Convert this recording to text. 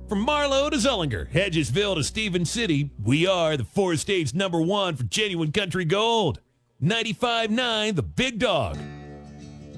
From Marlow to Zullinger, Hedgesville to Stevens City, we are the four states #1 for genuine country gold. 95.9 The Big Dog.